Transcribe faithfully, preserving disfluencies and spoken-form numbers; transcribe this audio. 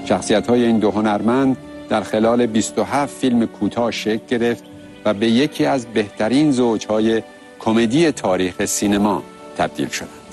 شخصیت‌های این دو هنرمند در خلال بیست و هفت فیلم کوتاه شکل گرفت و به یکی از بهترین زوج‌های کمدی تاریخ سینما تبدیل شدند.